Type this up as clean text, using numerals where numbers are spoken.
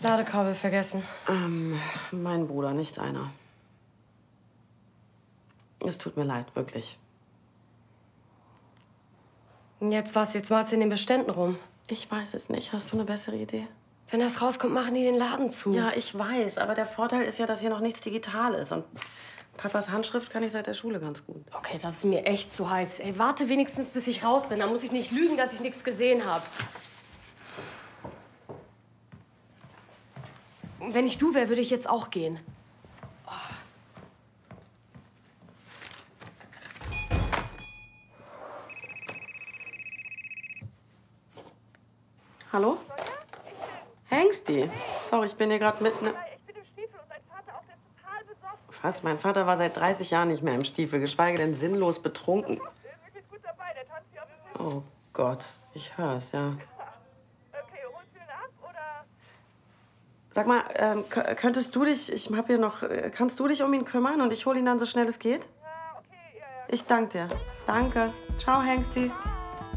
Ladekabel vergessen. Mein Bruder, nicht einer. Es tut mir leid, wirklich. Und jetzt was? Jetzt malst du in den Beständen rum. Ich weiß es nicht. Hast du eine bessere Idee? Wenn das rauskommt, machen die den Laden zu. Ja, ich weiß. Aber der Vorteil ist ja, dass hier noch nichts digital ist. Und Papas Handschrift kann ich seit der Schule ganz gut. Okay, das ist mir echt zu heiß. Ey, warte wenigstens, bis ich raus bin. Dann muss ich nicht lügen, dass ich nichts gesehen habe. Wenn ich du wäre, würde ich jetzt auch gehen. Oh. Hallo? Hengsti? Sorry, ich bin hier gerade mitten... Ich bin im Stiefel und dein Vater auch, der ist total besoffen. Was? Mein Vater war seit 30 Jahren nicht mehr im Stiefel, geschweige denn sinnlos betrunken. Der ist wirklich gut dabei, der tanzt hier auf dem Tisch. Oh Gott, ich hör's, ja. Okay, holst du ihn ab, oder? Sag mal, könntest du dich... Ich hab hier noch... Kannst du dich um ihn kümmern und ich hole ihn dann so schnell es geht? Ja, okay, ja. Ich danke dir. Danke. Ciao, Hengsti.